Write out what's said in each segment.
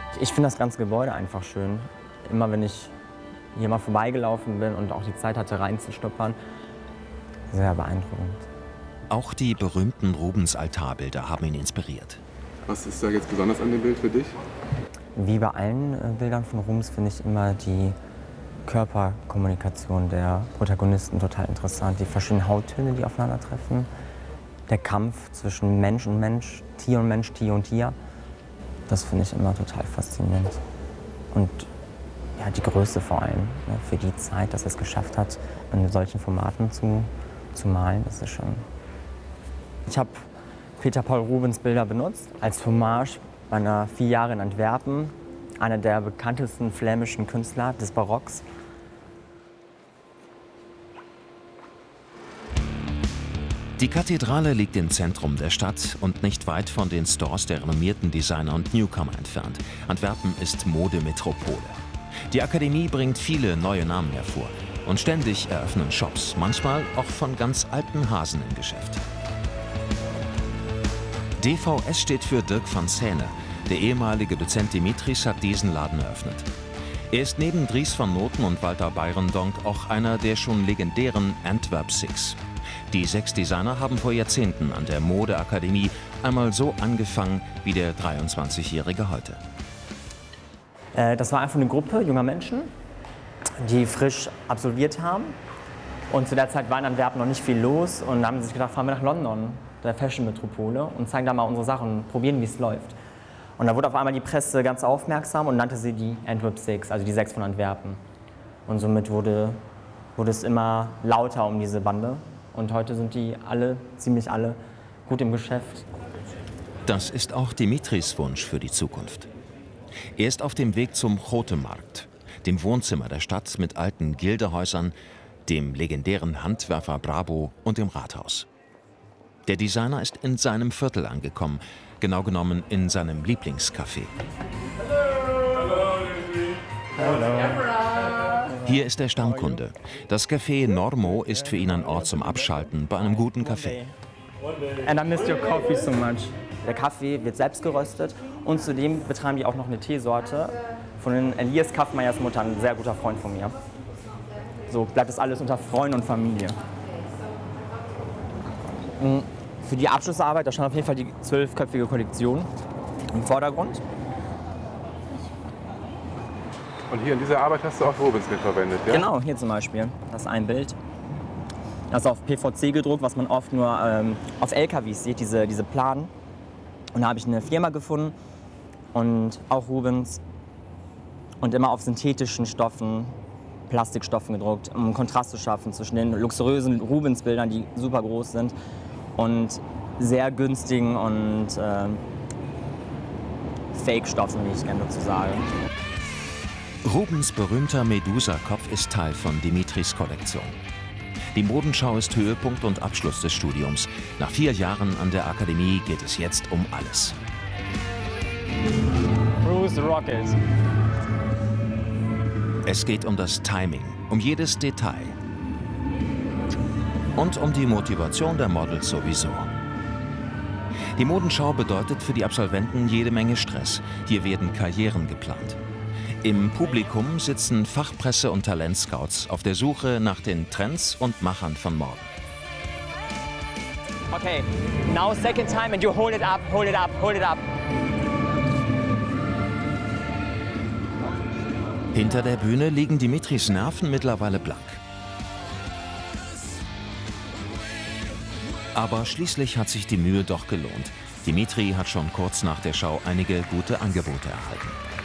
Ich finde das ganze Gebäude einfach schön. Immer wenn ich hier mal vorbeigelaufen bin und auch die Zeit hatte reinzuschnuppern, sehr beeindruckend. Auch die berühmten Rubens-Altarbilder haben ihn inspiriert. Was ist da jetzt besonders an dem Bild für dich? Wie bei allen Bildern von Rubens finde ich immer die Körperkommunikation der Protagonisten total interessant. Die verschiedenen Hauttöne, die aufeinandertreffen. Der Kampf zwischen Mensch und Mensch, Tier und Mensch, Tier und Tier. Das finde ich immer total faszinierend. Und ja, die Größe vor allem, ne, für die Zeit, dass er es geschafft hat, in solchen Formaten zu malen, das ist schon... Ich habe Peter Paul Rubens Bilder benutzt als Hommage meiner 4 Jahre in Antwerpen, einer der bekanntesten flämischen Künstler des Barocks. Die Kathedrale liegt im Zentrum der Stadt und nicht weit von den Stores der renommierten Designer und Newcomer entfernt. Antwerpen ist Modemetropole. Die Akademie bringt viele neue Namen hervor und ständig eröffnen Shops, manchmal auch von ganz alten Hasen im Geschäft. DVS steht für Dirk van Saene. Der ehemalige Dozent Dimitris hat diesen Laden eröffnet. Er ist neben Dries van Noten und Walter Beirendonck auch einer der schon legendären Antwerp Six. Die 6 Designer haben vor Jahrzehnten an der Modeakademie einmal so angefangen wie der 23-Jährige heute. Das war einfach eine Gruppe junger Menschen, die frisch absolviert haben. Und zu der Zeit war in Antwerpen noch nicht viel los und haben sich gedacht, fahren wir nach London, der Fashion-Metropole, und zeigen da mal unsere Sachen, probieren, wie es läuft. Und da wurde auf einmal die Presse ganz aufmerksam und nannte sie die Antwerp Six, also die 6 von Antwerpen. Und somit wurde es immer lauter um diese Bande. Und heute sind die alle, ziemlich alle, gut im Geschäft. Das ist auch Dimitris Wunsch für die Zukunft. Er ist auf dem Weg zum Grote Markt, dem Wohnzimmer der Stadt mit alten Gildehäusern, dem legendären Handwerfer Brabo und dem Rathaus. Der Designer ist in seinem Viertel angekommen, genau genommen in seinem Lieblingscafé. Hier ist der Stammkunde. Das Café Normo ist für ihn ein Ort zum Abschalten bei einem guten Kaffee. And I miss your coffee so much. Der Kaffee wird selbst geröstet und zudem betreiben die auch noch eine Teesorte von den Elias Kaffmeyers Mutter, ein sehr guter Freund von mir. So bleibt das alles unter Freunden und Familie. Für die Abschlussarbeit, da stand auf jeden Fall die 12-köpfige Kollektion im Vordergrund. Und hier in dieser Arbeit hast du auch Rubens mitverwendet, ja? Genau, hier zum Beispiel. Das ist ein Bild. Das ist auf PVC gedruckt, was man oft nur auf LKWs sieht, diese Planen. Und da habe ich eine Firma gefunden und auch Rubens und immer auf synthetischen Stoffen, Plastikstoffen gedruckt, um einen Kontrast zu schaffen zwischen den luxuriösen Rubens-Bildern, die super groß sind, und sehr günstigen und Fake-Stoffen, wie ich gerne dazu sage. Rubens berühmter Medusa-Kopf ist Teil von Dimitris Kollektion. Die Modenschau ist Höhepunkt und Abschluss des Studiums. Nach 4 Jahren an der Akademie geht es jetzt um alles. Bruce Rocket. Es geht um das Timing, um jedes Detail. Und um die Motivation der Models sowieso. Die Modenschau bedeutet für die Absolventen jede Menge Stress. Hier werden Karrieren geplant. Im Publikum sitzen Fachpresse und Talentscouts auf der Suche nach den Trends und Machern von morgen. Okay, now second time and you hold it up, hold it up, hold it up. Hinter der Bühne liegen Dimitris Nerven mittlerweile blank. Aber schließlich hat sich die Mühe doch gelohnt. Dimitri hat schon kurz nach der Schau einige gute Angebote erhalten.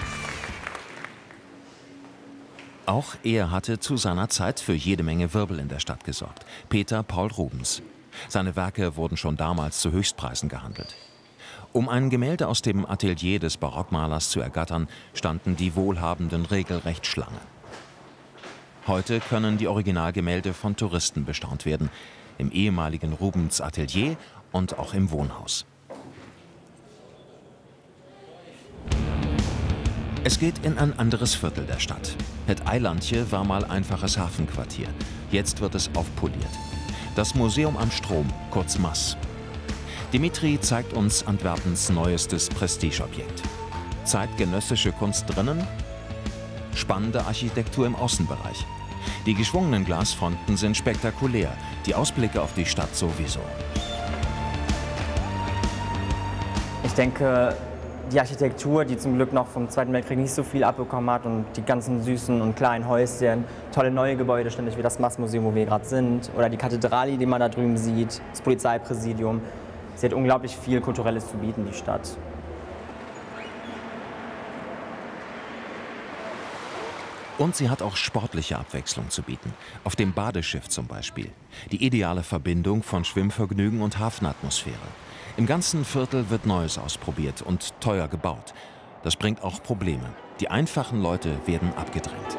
Auch er hatte zu seiner Zeit für jede Menge Wirbel in der Stadt gesorgt. Peter Paul Rubens. Seine Werke wurden schon damals zu Höchstpreisen gehandelt. Um ein Gemälde aus dem Atelier des Barockmalers zu ergattern, standen die Wohlhabenden regelrecht Schlange. Heute können die Originalgemälde von Touristen bestaunt werden. Im ehemaligen Rubens Atelier und auch im Wohnhaus. Es geht in ein anderes Viertel der Stadt. Het Eilandje war mal einfaches Hafenquartier. Jetzt wird es aufpoliert. Das Museum am Strom, kurz MAS. Dimitri zeigt uns Antwerpens neuestes Prestigeobjekt. Zeitgenössische Kunst drinnen, spannende Architektur im Außenbereich. Die geschwungenen Glasfronten sind spektakulär, die Ausblicke auf die Stadt sowieso. Ich denke, die Architektur, die zum Glück noch vom Zweiten Weltkrieg nicht so viel abbekommen hat und die ganzen süßen und kleinen Häuschen, tolle neue Gebäude, ständig wie das Mastmuseum, wo wir gerade sind, oder die Kathedrale, die man da drüben sieht, das Polizeipräsidium. Sie hat unglaublich viel Kulturelles zu bieten, die Stadt. Und sie hat auch sportliche Abwechslung zu bieten. Auf dem Badeschiff zum Beispiel. Die ideale Verbindung von Schwimmvergnügen und Hafenatmosphäre. Im ganzen Viertel wird Neues ausprobiert und teuer gebaut. Das bringt auch Probleme. Die einfachen Leute werden abgedrängt.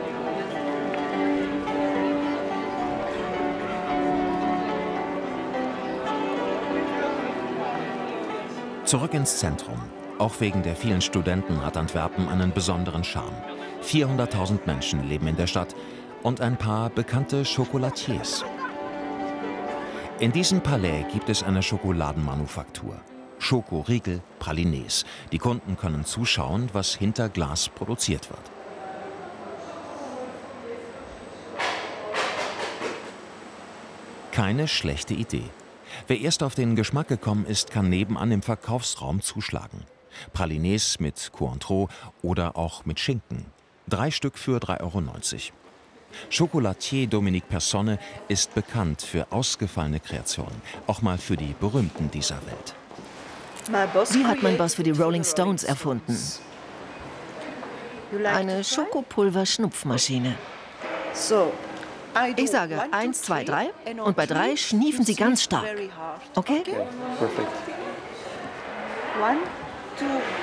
Zurück ins Zentrum. Auch wegen der vielen Studenten hat Antwerpen einen besonderen Charme. 400.000 Menschen leben in der Stadt und ein paar bekannte Chocolatiers. In diesem Palais gibt es eine Schokoladenmanufaktur. Schokoriegel, Pralines. Die Kunden können zuschauen, was hinter Glas produziert wird. Keine schlechte Idee. Wer erst auf den Geschmack gekommen ist, kann nebenan im Verkaufsraum zuschlagen. Pralines mit Cointreau oder auch mit Schinken. 3 Stück für 3,90 €. Chocolatier Dominique Persone ist bekannt für ausgefallene Kreationen, auch mal für die Berühmten dieser Welt. Die hat mein Boss für die Rolling Stones erfunden. Eine Schokopulver-Schnupfmaschine. Ich sage 1, 2, 3 und bei 3 schniefen Sie ganz stark. Okay? Perfekt. 1, 2,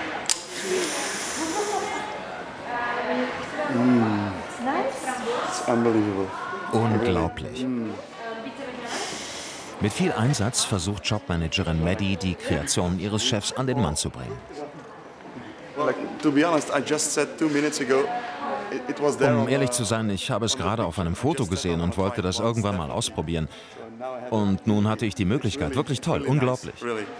It's unbelievable. Unglaublich. Mit viel Einsatz versucht Jobmanagerin Maddie, die Kreationen ihres Chefs an den Mann zu bringen. Um ehrlich zu sein, ich habe es gerade auf einem Foto gesehen und wollte das irgendwann mal ausprobieren. Und nun hatte ich die Möglichkeit. Wirklich toll, unglaublich.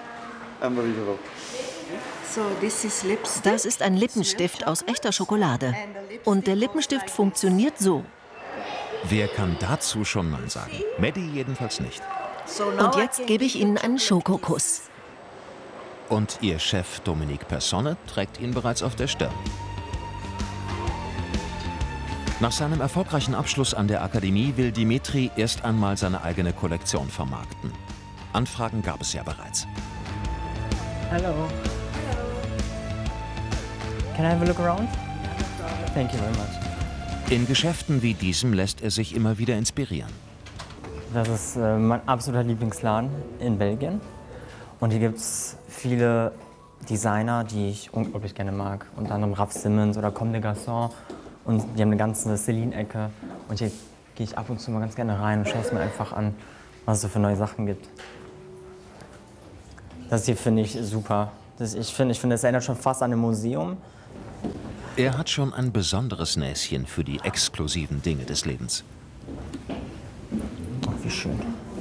Das ist ein Lippenstift aus echter Schokolade. Und der Lippenstift funktioniert so. Wer kann dazu schon Nein sagen? Maddie jedenfalls nicht. Und jetzt gebe ich Ihnen einen Schokokuss. Und ihr Chef Dominique Persone trägt ihn bereits auf der Stirn. Nach seinem erfolgreichen Abschluss an der Akademie will Dimitri erst einmal seine eigene Kollektion vermarkten. Anfragen gab es ja bereits. Hallo. Can I have a look around? Thank you very much. In Geschäften wie diesem lässt er sich immer wieder inspirieren. Das ist mein absoluter Lieblingsladen in Belgien. Und hier gibt es viele Designer, die ich unglaublich gerne mag. Unter anderem Raf Simons oder Comme des Garçons. Und die haben eine ganze Celine-Ecke. Und hier gehe ich ab und zu mal ganz gerne rein und schaue es mir einfach an, was es so für neue Sachen gibt. Das hier finde ich super. Ich finde, es erinnert schon fast an ein Museum. Er hat schon ein besonderes Näschen für die exklusiven Dinge des Lebens. Oh, wie schön.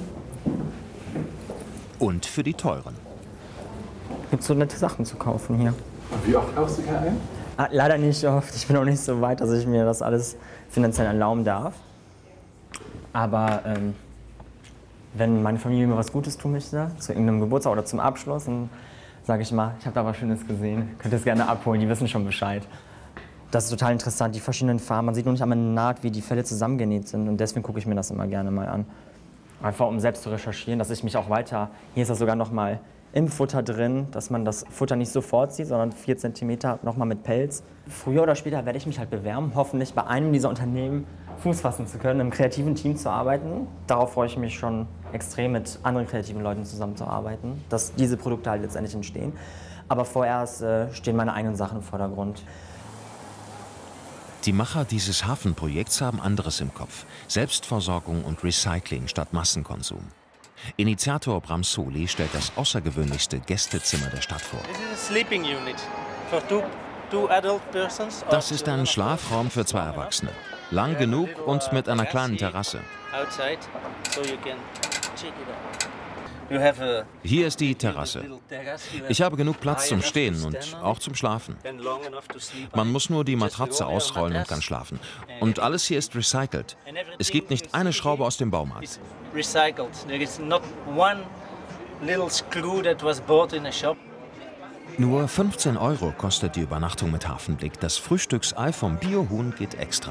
Und für die teuren. Gibt so nette Sachen zu kaufen hier. Wie oft kaufst du ein? Leider nicht oft. Ich bin noch nicht so weit, dass ich mir das alles finanziell erlauben darf. Aber wenn meine Familie mir was Gutes tun möchte, zu irgendeinem Geburtstag oder zum Abschluss, dann sage ich mal, ich habe da was Schönes gesehen, könnt ihr es gerne abholen, die wissen schon Bescheid. Das ist total interessant, die verschiedenen Farben. Man sieht nur nicht einmal naht, wie die Fälle zusammengenäht sind. Und deswegen gucke ich mir das immer gerne mal an. Einfach um selbst zu recherchieren, dass ich mich auch weiter... Hier ist das sogar noch mal im Futter drin, dass man das Futter nicht sofort zieht, sondern 4 cm noch mal mit Pelz. Früher oder später werde ich mich halt bewerben, hoffentlich bei einem dieser Unternehmen Fuß fassen zu können, im kreativen Team zu arbeiten. Darauf freue ich mich schon extrem, mit anderen kreativen Leuten zusammenzuarbeiten, dass diese Produkte halt letztendlich entstehen. Aber vorerst stehen meine eigenen Sachen im Vordergrund. Die Macher dieses Hafenprojekts haben anderes im Kopf. Selbstversorgung und Recycling statt Massenkonsum. Initiator Bram Soli stellt das außergewöhnlichste Gästezimmer der Stadt vor. Das ist ein Schlafraum für 2 Erwachsene. Lang genug und mit einer kleinen Terrasse. Hier ist die Terrasse. Ich habe genug Platz zum Stehen und auch zum Schlafen. Man muss nur die Matratze ausrollen und kann schlafen. Und alles hier ist recycelt. Es gibt nicht eine Schraube aus dem Baumarkt. Nur 15 € kostet die Übernachtung mit Hafenblick. Das Frühstücksei vom Biohuhn geht extra.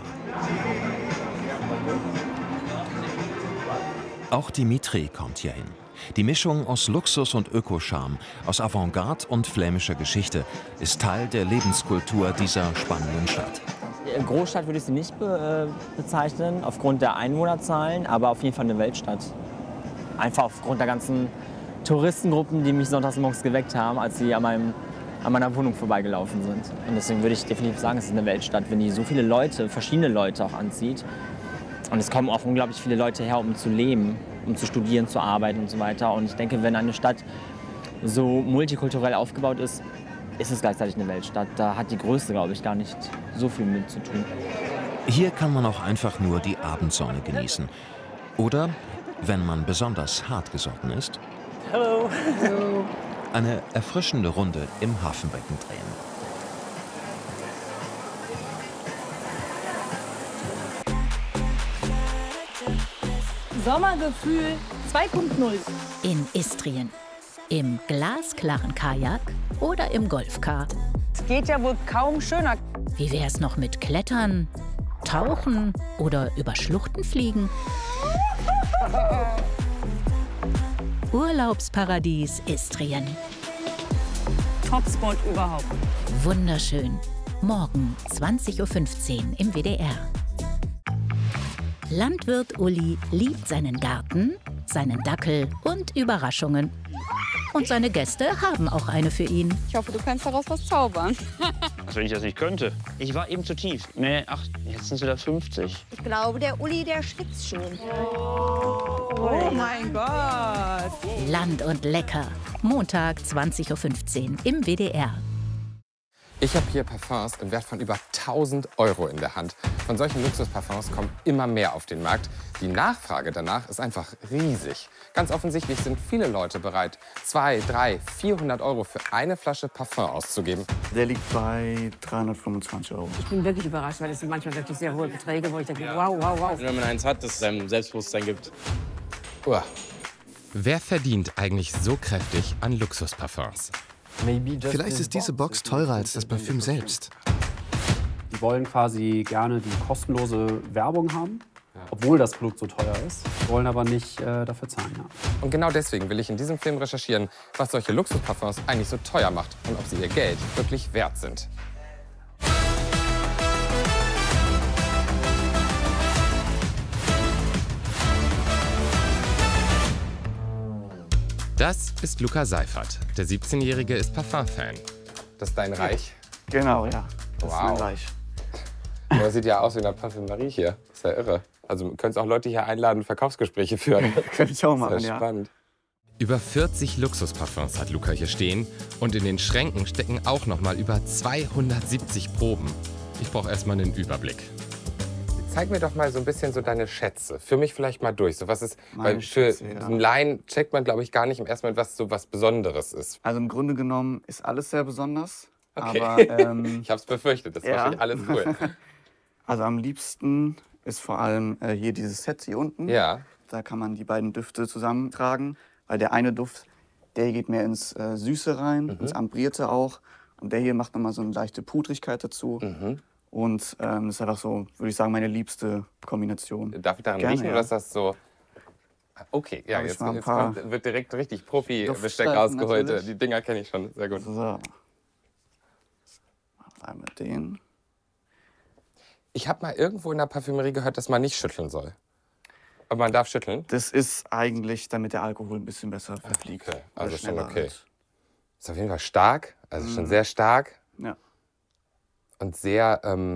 Auch Dimitri kommt hierhin. Die Mischung aus Luxus und Ökoscharme, aus Avantgarde und flämischer Geschichte ist Teil der Lebenskultur dieser spannenden Stadt. Großstadt würde ich sie nicht bezeichnen, aufgrund der Einwohnerzahlen, aber auf jeden Fall eine Weltstadt. Einfach aufgrund der ganzen Touristengruppen, die mich sonntags morgens geweckt haben, als sie an meiner Wohnung vorbeigelaufen sind. Und deswegen würde ich definitiv sagen, es ist eine Weltstadt, wenn die so viele Leute, verschiedene Leute auch anzieht. Und es kommen auch unglaublich viele Leute her, um zu leben, um zu studieren, zu arbeiten und so weiter. Und ich denke, wenn eine Stadt so multikulturell aufgebaut ist, ist es gleichzeitig eine Weltstadt. Da hat die Größe, glaube ich, gar nicht so viel mit zu tun. Hier kann man auch einfach nur die Abendsonne genießen. Oder, wenn man besonders hartgesotten ist, Hallo. Hallo. Eine erfrischende Runde im Hafenbecken drehen. Sommergefühl 2.0. In Istrien. Im glasklaren Kajak oder im Golfcar. Es geht ja wohl kaum schöner. Wie wär's noch mit Klettern, Tauchen oder über Schluchten fliegen? Urlaubsparadies Istrien. Topspot überhaupt. Wunderschön. Morgen 20:15 Uhr im WDR. Landwirt Uli liebt seinen Garten, seinen Dackel und Überraschungen. Und seine Gäste haben auch eine für ihn. Ich hoffe, du kannst daraus was zaubern. Was, wenn ich das nicht könnte? Ich war eben zu tief. Nee, ach, jetzt sind es wieder 50. Ich glaube, der Uli, der schwitzt schon. Oh mein Gott. Land und lecker. Montag 20:15 Uhr im WDR. Ich habe hier Parfums im Wert von über 1.000 € in der Hand. Von solchen Luxusparfums kommt immer mehr auf den Markt. Die Nachfrage danach ist einfach riesig. Ganz offensichtlich sind viele Leute bereit, 200, 300, 400 € für eine Flasche Parfum auszugeben. Der liegt bei 325 €. Ich bin wirklich überrascht, weil das sind manchmal wirklich sehr hohe Beträge, wo ich denke, wow, wow, wow. Wenn man eins hat, das seinem Selbstbewusstsein gibt. Uah. Wer verdient eigentlich so kräftig an Luxusparfums? Vielleicht ist diese Box teurer als das Parfüm selbst. Die wollen quasi gerne die kostenlose Werbung haben, obwohl das Produkt so teuer ist, wollen aber nicht dafür zahlen. Ja. Und genau deswegen will ich in diesem Film recherchieren, was solche Luxusparfums eigentlich so teuer macht und ob sie ihr Geld wirklich wert sind. Das ist Luca Seifert. Der 17-Jährige ist Parfum-Fan. Das ist dein Reich? Genau, ja. Das ist mein Reich. Das sieht ja aus wie eine Parfümerie hier. Das ist ja irre. Also du könntest auch Leute hier einladen, Verkaufsgespräche führen. Könnte ich auch machen, das ist ja spannend. Über 40 Luxusparfums hat Luca hier stehen. Und in den Schränken stecken auch noch mal über 270 Proben. Ich brauche erstmal einen Überblick. Zeig mir doch mal so ein bisschen so deine Schätze. Führ mich vielleicht mal durch. So was ist, weil für einen Laien checkt man, glaube ich, gar nicht im ersten Mal, was so was Besonderes ist. Also im Grunde genommen ist alles sehr besonders. Okay. Aber, ich habe es befürchtet. Das war alles cool. Also am liebsten ist vor allem hier dieses Set hier unten. Ja. Da kann man die beiden Düfte zusammentragen. Weil der eine Duft, der geht mehr ins Süße rein, ins Ambrierte auch. Und der hier macht nochmal so eine leichte Pudrigkeit dazu. Und das ist einfach so, würde ich sagen, meine liebste Kombination. Darf ich daran riechen, oder ist das so? Okay, ja, jetzt wird direkt richtig Profi-Besteck rausgeholt. Natürlich. Die Dinger kenne ich schon, sehr gut. So. Einmal den. Ich habe mal irgendwo in der Parfümerie gehört, dass man nicht schütteln soll. Aber man darf schütteln? Das ist eigentlich, damit der Alkohol ein bisschen besser verfliegt. Okay, also schon okay. Ist auf jeden Fall stark, also schon sehr stark. Ja. Und sehr,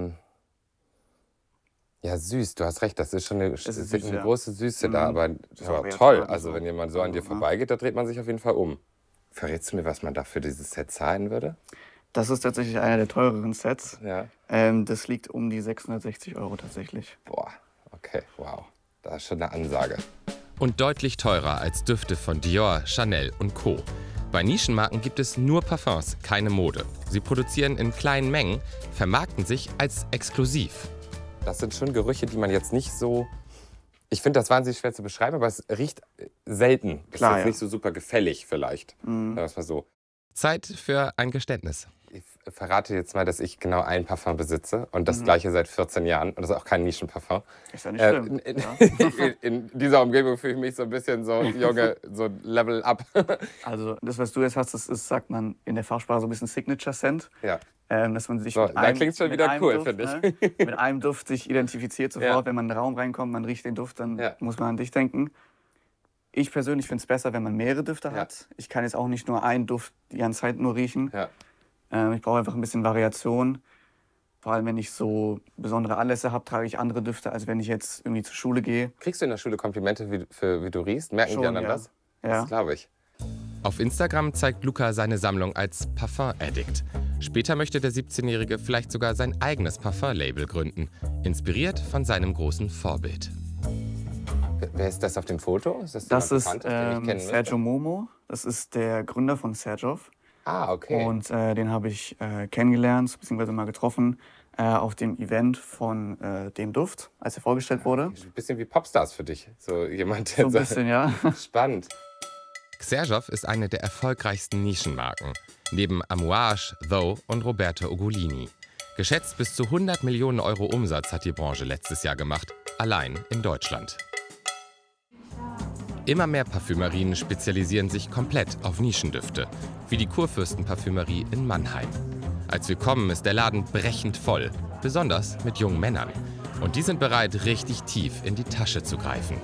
ja, süß. Du hast recht, das ist schon eine große Süße da. Aber toll, also wenn jemand so an dir vorbeigeht, da dreht man sich auf jeden Fall um. Verrätst du mir, was man da für dieses Set zahlen würde? Das ist tatsächlich einer der teureren Sets. Ja. Das liegt um die 660 € tatsächlich. Boah, okay, wow. Das ist schon eine Ansage. Und deutlich teurer als Düfte von Dior, Chanel und Co. Bei Nischenmarken gibt es nur Parfums, keine Mode. Sie produzieren in kleinen Mengen, vermarkten sich als exklusiv. Das sind schon Gerüche, die man jetzt nicht so... Ich finde das wahnsinnig schwer zu beschreiben, aber es riecht selten. Klar, ist jetzt nicht so super gefällig vielleicht. Mhm. So. Zeit für ein Geständnis. Ich verrate jetzt mal, dass ich genau ein Parfum besitze und das gleiche seit 14 Jahren. Und das ist auch kein Nischenparfum. Ist ja nicht schlimm. In dieser Umgebung fühle ich mich so ein bisschen so, Junge, so Level up. Also das, was du jetzt hast, das ist, sagt man in der Fachsprache, so ein bisschen Signature Scent. Ja. Dass man sich so, da klingt schon wieder cool, finde ich. Mit einem Duft sich identifiziert sofort. Wenn man in den Raum reinkommt, man riecht den Duft, dann muss man an dich denken. Ich persönlich finde es besser, wenn man mehrere Düfte hat. Ich kann jetzt auch nicht nur einen Duft die ganze Zeit nur riechen. Ich brauche einfach ein bisschen Variation. Vor allem, wenn ich so besondere Anlässe habe, trage ich andere Düfte, als wenn ich jetzt irgendwie zur Schule gehe. Kriegst du in der Schule Komplimente, wie du riechst? Merken schon, die anderen das? Ja. Das glaube ich. Auf Instagram zeigt Luca seine Sammlung als Parfum-Addict. Später möchte der 17-Jährige vielleicht sogar sein eigenes Parfum-Label gründen, inspiriert von seinem großen Vorbild. Wer ist das auf dem Foto? Ist das ist Sergio Momo. Das ist der Gründer von Serjoff. Ah, okay. Und den habe ich kennengelernt, beziehungsweise mal getroffen, auf dem Event von dem Duft, als er vorgestellt wurde. Ein bisschen wie Popstars für dich. So jemand, der so ein bisschen, ja. Spannend. Serjoff ist eine der erfolgreichsten Nischenmarken. Neben Amouage, Though und Roberto Ugolini. Geschätzt bis zu 100 Millionen Euro Umsatz hat die Branche letztes Jahr gemacht. Allein in Deutschland. Immer mehr Parfümerien spezialisieren sich komplett auf Nischendüfte, wie die Kurfürstenparfümerie in Mannheim. Als wir kommen, ist der Laden brechend voll, besonders mit jungen Männern. Und die sind bereit, richtig tief in die Tasche zu greifen.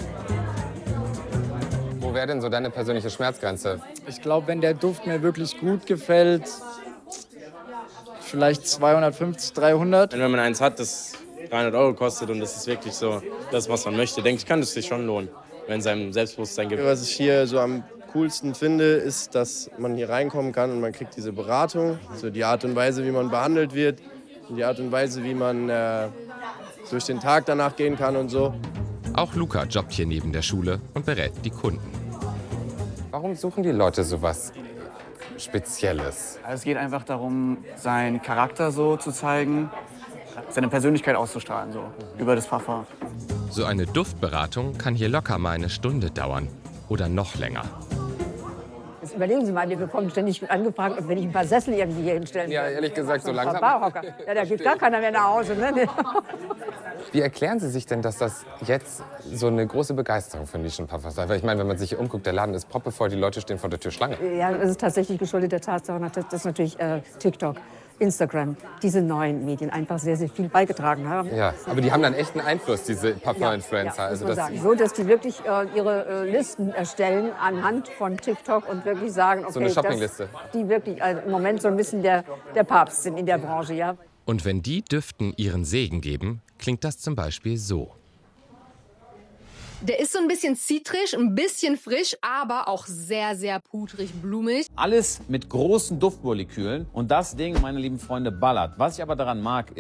Wo wäre denn so deine persönliche Schmerzgrenze? Ich glaube, wenn der Duft mir wirklich gut gefällt, vielleicht 250, 300. Wenn man eins hat, das 300 Euro kostet und das ist wirklich so das, was man möchte, denke ich, kann es sich schon lohnen, wenn es einem Selbstbewusstsein gibt. Was ich hier so am coolsten finde, ist, dass man hier reinkommen kann und man kriegt diese Beratung. So die Art und Weise, wie man behandelt wird, und die Art und Weise, wie man durch den Tag danach gehen kann und so. Auch Luca jobbt hier neben der Schule und berät die Kunden. Warum suchen die Leute sowas Spezielles? Es geht einfach darum, seinen Charakter so zu zeigen, seine Persönlichkeit auszustrahlen, so über das Parfum. So eine Duftberatung kann hier locker mal eine Stunde dauern oder noch länger. Jetzt überlegen Sie mal, wir bekommen ständig angefragt, ob wir nicht ein paar Sessel irgendwie hier hinstellen. Ja, ehrlich gesagt, so langsam. Ja, da geht gar keiner mehr nach Hause. Ne? Wie erklären Sie sich denn, dass das jetzt so eine große Begeisterung für Nischenparfums ist? Weil ich meine, wenn man sich hier umguckt, der Laden ist proppevoll, die Leute stehen vor der Tür Schlange. Ja, das ist tatsächlich geschuldet der Tatsache, dass natürlich TikTok, Instagram, diese neuen Medien einfach sehr, sehr viel beigetragen haben. Ja, aber die haben dann echt einen Einfluss, diese Parfum-Influencer. Ja, also so, dass die wirklich ihre Listen erstellen anhand von TikTok und wirklich sagen, okay, so eine Shoppingliste. Die wirklich im Moment so ein bisschen der Papst sind in der Branche, ja. Und wenn die Düften ihren Segen geben, klingt das zum Beispiel so. Der ist so ein bisschen zitrisch, ein bisschen frisch, aber auch sehr, sehr pudrig, blumig. Alles mit großen Duftmolekülen und das Ding, meine lieben Freunde, ballert. Was ich aber daran mag,